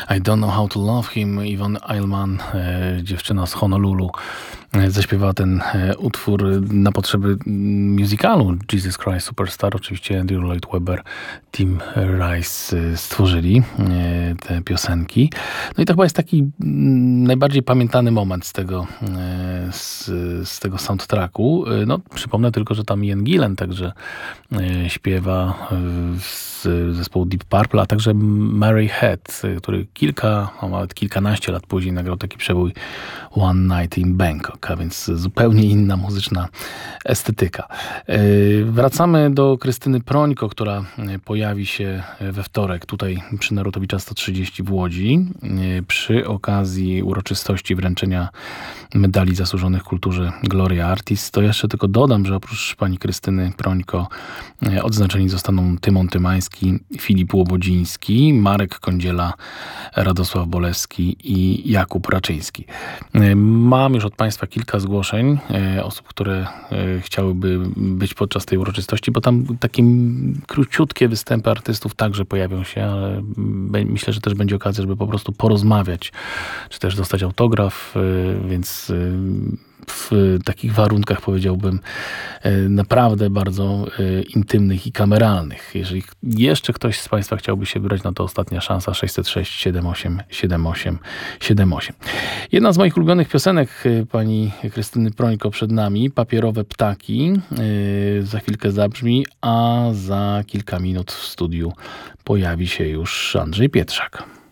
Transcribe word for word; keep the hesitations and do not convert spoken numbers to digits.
I Don't Know How to Love Him. Yvonne Eilman, e, dziewczyna z Honolulu, e, zaśpiewała ten e, utwór na potrzeby musicalu Jesus Christ Superstar. Oczywiście Andrew Lloyd Webber, Tim Rice e, stworzyli e, te piosenki. No i to chyba jest taki m, najbardziej pamiętany moment z tego, e, z, z tego soundtracku. E, no, przypomnę tylko, że tam Ian Gillan także e, śpiewa e, z zespołu Deep Purple, a także Murray Head, który kilka, a nawet kilkanaście lat później nagrał taki przebój One Night in Bangkok, a więc zupełnie inna muzyczna estetyka. Wracamy do Krystyny Prońko, która pojawi się we wtorek tutaj przy Narutowicza sto trzydzieści w Łodzi przy okazji uroczystości wręczenia medali zasłużonych kulturze Gloria Artis. To jeszcze tylko dodam, że oprócz pani Krystyny Prońko odznaczeni zostaną Tymon Tymański, Filip Łobodziński, Marek Kądziela, Radosław Bolewski i Jakub Raczyński. Mam już od państwa kilka zgłoszeń osób, które chciałyby być podczas tej uroczystości, bo tam takie króciutkie występy artystów także pojawią się, ale myślę, że też będzie okazja, żeby po prostu porozmawiać, czy też dostać autograf, więc w takich warunkach, powiedziałbym, naprawdę bardzo intymnych i kameralnych. Jeżeli jeszcze ktoś z państwa chciałby się wybrać, no to ostatnia szansa sześćset sześć siedem osiem siedem osiem siedem osiem. Jedna z moich ulubionych piosenek pani Krystyny Prońko przed nami, Papierowe ptaki, za chwilkę zabrzmi, a za kilka minut w studiu pojawi się już Andrzej Pietrzak.